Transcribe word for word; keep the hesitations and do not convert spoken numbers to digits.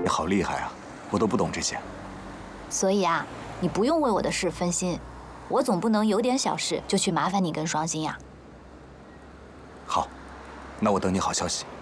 你好厉害啊，我都不懂这些。 所以啊，你不用为我的事分心，我总不能有点小事就去麻烦你跟双星呀。 好，那我等你好消息。